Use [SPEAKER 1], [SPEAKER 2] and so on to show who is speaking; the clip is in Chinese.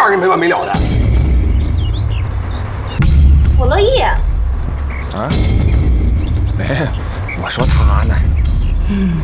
[SPEAKER 1] 玩意儿没完没了的。
[SPEAKER 2] 我乐意。
[SPEAKER 3] 啊？没，我说他呢。